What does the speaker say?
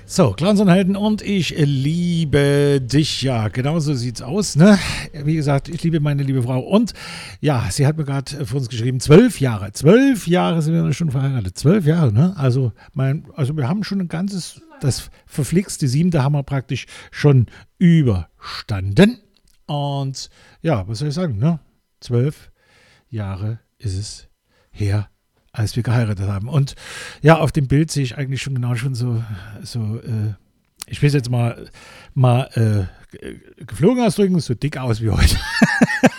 So, Clans und Helden und ich liebe dich. Ja, genau so sieht's aus, ne? Wie gesagt, ich liebe meine liebe Frau. Und ja, sie hat mir gerade für uns geschrieben, 12 Jahre. 12 Jahre sind wir schon verheiratet. 12 Jahre, ne? Also wir haben schon ein ganzes, das verflixte 7. haben wir praktisch schon überstanden. Und ja, was soll ich sagen, ne? 12 Jahre ist es her, als wir geheiratet haben. Und ja, auf dem Bild sehe ich eigentlich schon genau ich will es jetzt mal geflogen ausdrücken, so dick aus wie heute.